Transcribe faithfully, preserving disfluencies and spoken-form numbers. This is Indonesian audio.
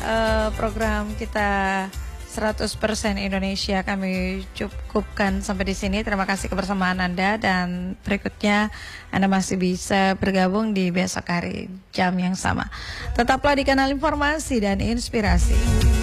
uh, program kita seratus persen Indonesia kami cukupkan sampai di sini. Terima kasih kebersamaan Anda, dan berikutnya Anda masih bisa bergabung di besok hari jam yang sama. Tetaplah di kanal informasi dan inspirasi.